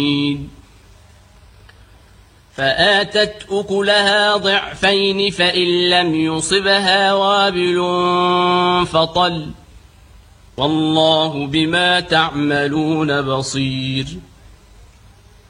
فآتت أكلها ضعفين فإن لم يصبها وابل فطل والله بما تعملون بصير